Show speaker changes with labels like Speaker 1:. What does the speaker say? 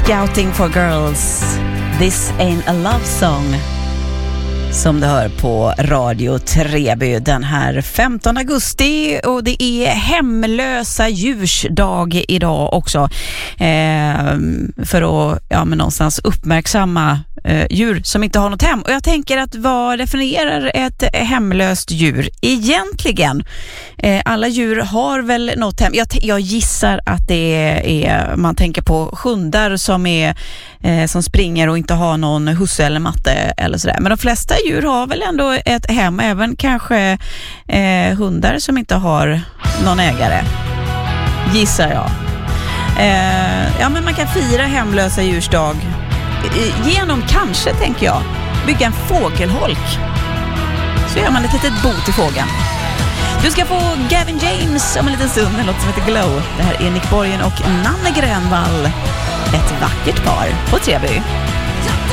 Speaker 1: Scouting for Girls, This Ain't a Love Song, som du hör på Radio Treby den här 15 augusti, och det är hemlösa djursdag idag också, för att någonstans uppmärksamma djur som inte har något hem. Och jag tänker att vad definierar ett hemlöst djur egentligen? Alla djur har väl något hem. Jag gissar att det är man tänker på hundar som springer och inte har någon husse eller matte eller sådär. Men de flesta djur har väl ändå ett hem, även kanske hundar som inte har någon ägare, gissar jag. Men man kan fira hemlösa djursdag genom, kanske tänker jag, bygga en fågelholk. Så gör man ett litet bo till fågeln. Du ska få Gavin James om en liten stund, en låt som heter Glow. Det här är Nick Borgen och Nanne Grönvall. Ett vackert par på Treby.